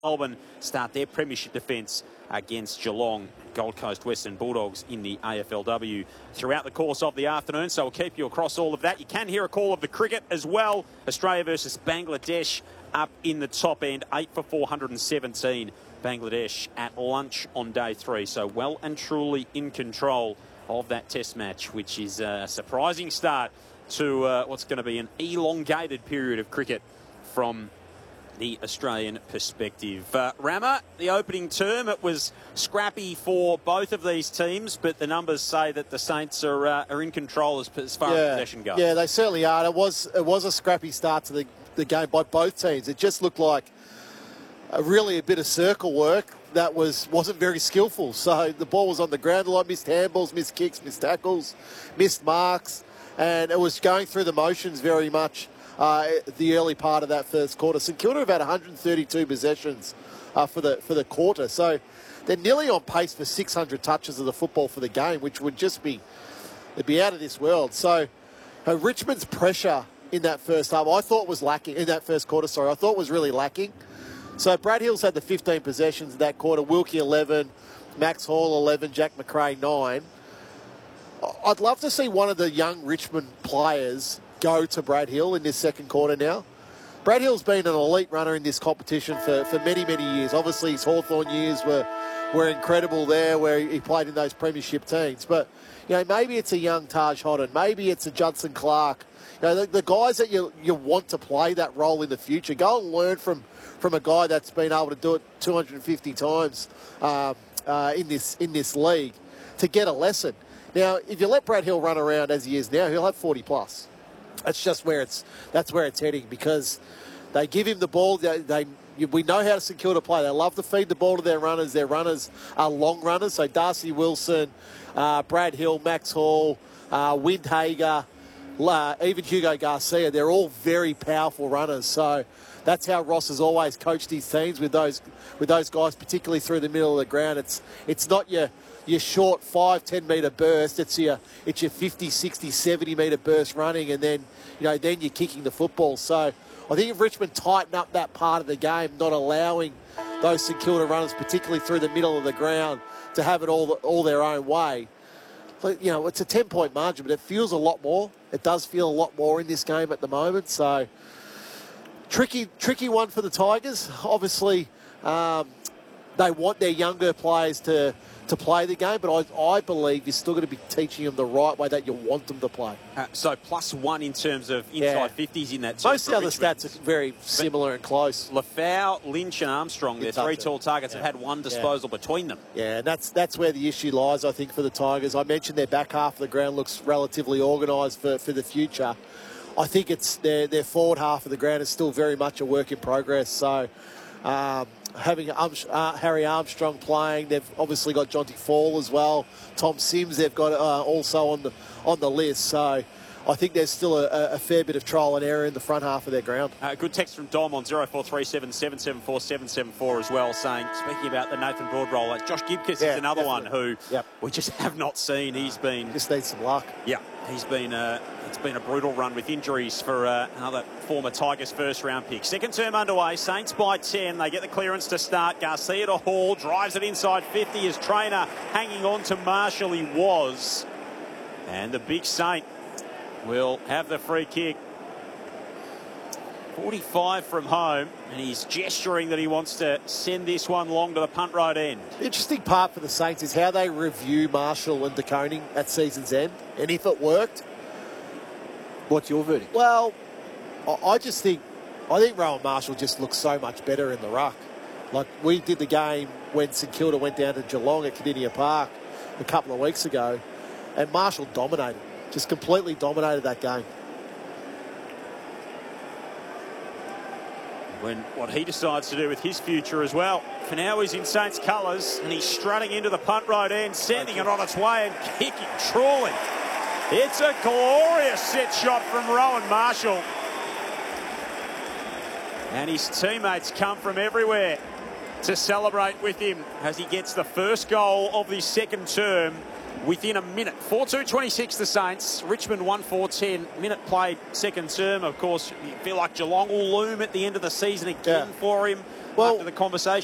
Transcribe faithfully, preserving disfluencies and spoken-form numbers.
Melbourne start their premiership defence against Geelong. Gold Coast Western Bulldogs in the A F L W throughout the course of the afternoon. So we'll keep you across all of that. You can hear a call of the cricket as well. Australia versus Bangladesh up in the top end. eight for four hundred seventeen. Bangladesh at lunch on day three. So well and truly in control of that test match, which is a surprising start to uh, what's going to be an elongated period of cricket from the Australian perspective. Uh, Rama, the opening term, it was scrappy for both of these teams, but the numbers say that the Saints are uh, are in control as, as far yeah, as possession goes. Yeah, they certainly are. It was it was a scrappy start to the, the game by both teams. It just looked like a, really a bit of circle work that was, wasn't very skillful. So the ball was on the ground a lot, missed handballs, missed kicks, missed tackles, missed marks, and it was going through the motions very much. Uh, the early part of that first quarter. St Kilda have had one hundred thirty-two possessions uh, for the for the quarter, so they're nearly on pace for six hundred touches of the football for the game, which would just be it'd be out of this world. So uh, Richmond's pressure in that first half, I thought was lacking in that first quarter. Sorry, I thought was really lacking. So Brad Hill's had the fifteen possessions in that quarter. Wilkie eleven, Max Hall eleven, Jack McRae nine. I'd love to see one of the young Richmond players go to Brad Hill in this second quarter now. Brad Hill's been an elite runner in this competition for, for many, many years. Obviously, his Hawthorn years were, were incredible there, where he played in those premiership teams. But, you know, maybe it's a young Taj Hodden. Maybe it's a Judson Clark. You know, the, the guys that you you want to play that role in the future, go and learn from, from a guy that's been able to do it two hundred fifty times um, uh, in this in this league to get a lesson. Now, if you let Brad Hill run around as he is now, he'll have forty plus. That's just where it's that's where it's heading, because they give him the ball. They, they we know how to St Kilda play. They love to feed the ball to their runners. Their runners are long runners. So Darcy Wilson, uh, Brad Hill, Max Hall, uh, Windhager, uh, even Hugo Garcia. They're all very powerful runners. So that's how Ross has always coached his teams with those with those guys, particularly through the middle of the ground. It's it's not your your short five, ten metre burst. It's your it's your fifty, sixty, seventy metre burst running, and then you know then you're kicking the football. So I think if Richmond tighten up that part of the game, not allowing those St Kilda runners, particularly through the middle of the ground, to have it all all their own way. But, you know, it's a ten point margin, but it feels a lot more. It does feel a lot more in this game at the moment. So tricky, tricky one for the Tigers. Obviously, um, they want their younger players to. to play the game, but I, I believe you're still going to be teaching them the right way that you want them to play. Uh, so plus one in terms of inside yeah. fifties in that. Most of the other Richmond. stats are very similar and close. Lafau, Lynch and Armstrong, their three tall targets, yeah. have had one disposal yeah. between them. Yeah, and that's that's where the issue lies, I think, for the Tigers. I mentioned their back half of the ground looks relatively organised for, for the future. I think it's their, their forward half of the ground is still very much a work in progress. So um, having uh, Harry Armstrong playing, they've obviously got Jonty Fall as well. Tom Sims they've got uh, also on the on the list. So I think there's still a, a fair bit of trial and error in the front half of their ground. Uh, good text from Dom on zero four three seven, seven seven four, seven seven four as well, saying, speaking about the Nathan Broad roller, Josh Gibcus yeah, is another definitely. one who yep. we just have not seen. He's been... Just needs some luck. Yeah, he's been... Uh, it's been a brutal run with injuries for uh, another former Tigers first-round pick. Second term underway, Saints by ten. They get the clearance to start. Garcia to Hall, drives it inside fifty. His trainer hanging on to Marshall, he was. And the big Saint will have the free kick. forty-five from home, and he's gesturing that he wants to send this one long to the punt road end. The interesting part for the Saints is how they review Marshall and De Koning at season's end, and if it worked. What's your verdict? Well, I just think, I think Rowan Marshall just looks so much better in the ruck. Like, we did the game when St Kilda went down to Geelong at Kardinia Park a couple of weeks ago, and Marshall dominated, just completely dominated that game. When what he decides to do with his future as well. For now, he's in Saints colours, and he's strutting into the punt road end, sending it on its way and kicking, truly. It's a glorious set shot from Rowan Marshall. And his teammates come from everywhere to celebrate with him as he gets the first goal of the second term within a minute. four two twenty-six the Saints. Richmond one four ten. Minute played second term. Of course, you feel like Geelong will loom at the end of the season again Yeah. for him Well, after the conversation.